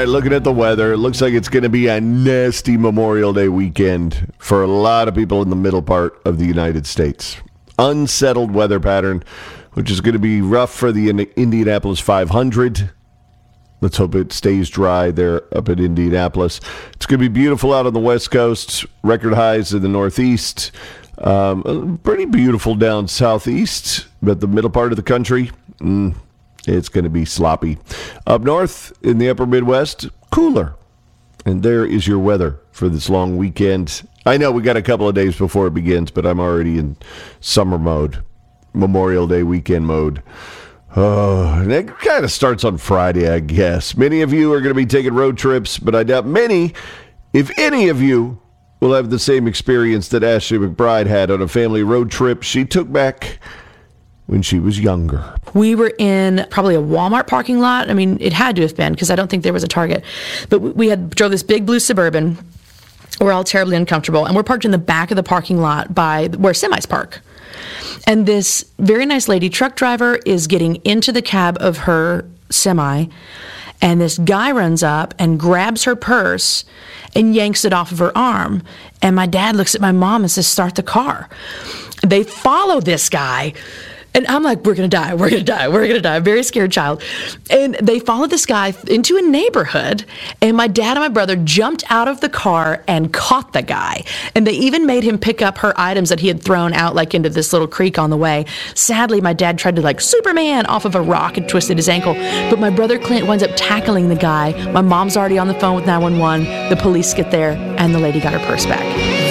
right, looking at the weather, it looks like it's going to be a nasty Memorial Day weekend for a lot of people in the middle part of the United States. Unsettled weather pattern, which is going to be rough for the Indianapolis 500. Let's hope it stays dry there up at Indianapolis. It's going to be beautiful out on the West Coast. Record highs in the Northeast. Pretty beautiful down southeast, but the middle part of the country, it's going to be sloppy. Up north in the upper Midwest, cooler. And there is your weather for this long weekend. I know we got a couple of days before it begins, but I'm already in summer mode, Memorial Day weekend mode. And it kind of starts on Friday, I guess. Many of you are going to be taking road trips, but I doubt many, if any of you, will have the same experience that Ashley McBride had on a family road trip she took back when she was younger. We were in probably a Walmart parking lot. I mean, it had to have been because I don't think there was a Target. But we drove this big blue Suburban. We're all terribly uncomfortable. And we're parked in the back of the parking lot by where semis park. And this very nice lady truck driver is getting into the cab of her semi, and this guy runs up and grabs her purse and yanks it off of her arm. And my dad looks at my mom and says, "Start the car." They follow this guy. And I'm like, we're going to die, we're going to die, we're going to die. I'm a very scared child. And they followed this guy into a neighborhood, and my dad and my brother jumped out of the car and caught the guy. And they even made him pick up her items that he had thrown out like into this little creek on the way. Sadly, my dad tried to like Superman off of a rock and twisted his ankle. But my brother Clint winds up tackling the guy. My mom's already on the phone with 911. The police get there, and the lady got her purse back.